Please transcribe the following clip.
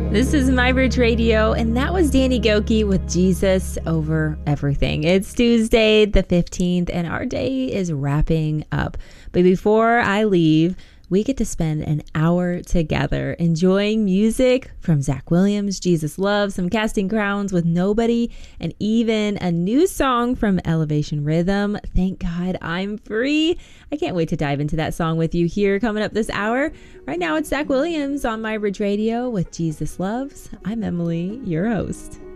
This is My Bridge Radio, and that was Danny Gokey with Jesus Over Everything. It's Tuesday the 15th, and our day is wrapping up. But before I leave, we get to spend an hour together enjoying music from Zach Williams, Jesus Love, some Casting Crowns with Nobody, and even a new song from Elevation Rhythm, Thank God I'm Free. I can't wait to dive into that song with you here coming up this hour. Right now, it's Zach Williams on My Bridge Radio with Jesus Loves. I'm Emily, your host.